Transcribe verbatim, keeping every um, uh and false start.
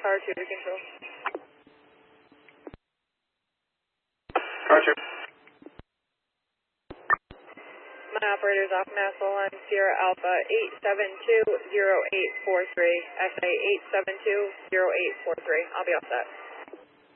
Car two to control. Car two. My operator's off Massel line Sierra Alpha eight seven two zero eight four three. S A eight seven two zero eight four three. I'll be all set.